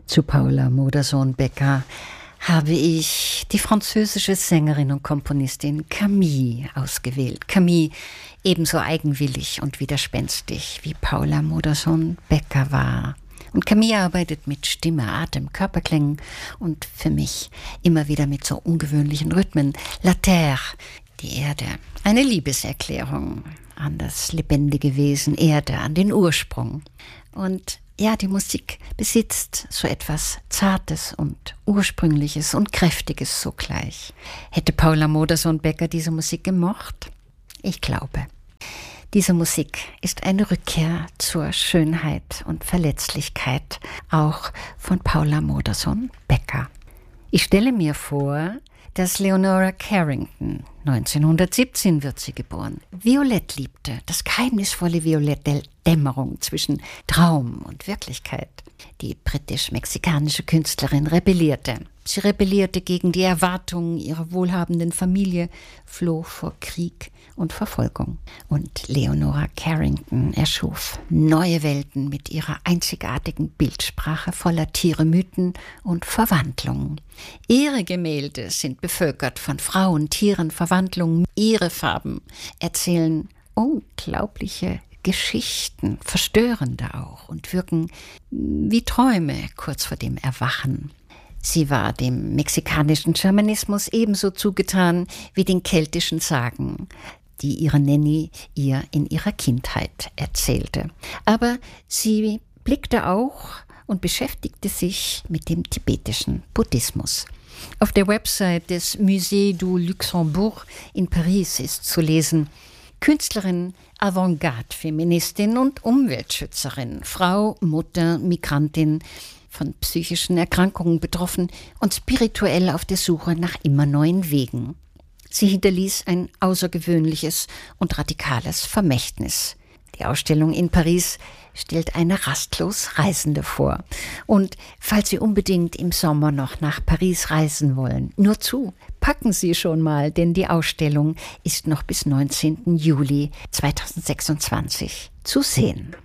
Zu Paula Modersohn-Becker habe ich die französische Sängerin und Komponistin Camille ausgewählt. Camille ebenso eigenwillig und widerspenstig wie Paula Modersohn-Becker war. Und Camille arbeitet mit Stimme, Atem, Körperklängen und für mich immer wieder mit so ungewöhnlichen Rhythmen. La Terre, die Erde, eine Liebeserklärung an das lebendige Wesen Erde, an den Ursprung. Und ja, die Musik besitzt so etwas Zartes und Ursprüngliches und Kräftiges sogleich. Hätte Paula Modersohn-Becker diese Musik gemocht? Ich glaube. Diese Musik ist eine Rückkehr zur Schönheit und Verletzlichkeit, auch von Paula Modersohn-Becker. Ich stelle mir vor, dass Leonora Carrington, 1917 wird sie geboren, Violett liebte, das geheimnisvolle Violett der Dämmerung zwischen Traum und Wirklichkeit. Die britisch-mexikanische Künstlerin rebellierte. Sie rebellierte gegen die Erwartungen ihrer wohlhabenden Familie, floh vor Krieg und Verfolgung. Und Leonora Carrington erschuf neue Welten mit ihrer einzigartigen Bildsprache voller Tiere, Mythen und Verwandlungen. Ihre Gemälde sind bevölkert von Frauen, Tieren, Verwandlungen. Ihre Farben erzählen unglaubliche Geschichten, verstörende auch, und wirken wie Träume kurz vor dem Erwachen. Sie war dem mexikanischen Schamanismus ebenso zugetan wie den keltischen Sagen, die ihre Nanny ihr in ihrer Kindheit erzählte. Aber sie blickte auch und beschäftigte sich mit dem tibetischen Buddhismus. Auf der Website des Musée du Luxembourg in Paris ist zu lesen: Künstlerin, Avantgarde-Feministin und Umweltschützerin, Frau, Mutter, Migrantin, von psychischen Erkrankungen betroffen und spirituell auf der Suche nach immer neuen Wegen. Sie hinterließ ein außergewöhnliches und radikales Vermächtnis. Die Ausstellung in Paris stellt eine rastlos Reisende vor. Und falls Sie unbedingt im Sommer noch nach Paris reisen wollen, nur zu, packen Sie schon mal, denn die Ausstellung ist noch bis 19. Juli 2026 zu sehen.